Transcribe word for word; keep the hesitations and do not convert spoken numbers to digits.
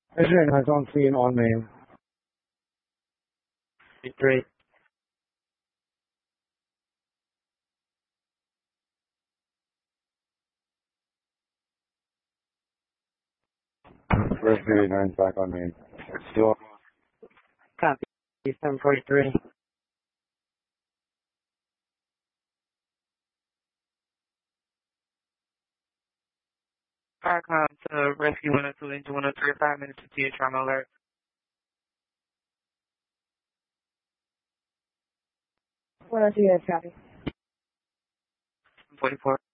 Adrian has on scene on main. Three. Rescue eighty-nine back on main. Still. Copy. seven forty-three. Firecom to rescue one oh two into one oh three, five minutes to T H trauma alert. one oh two, yes, copy. forty-four.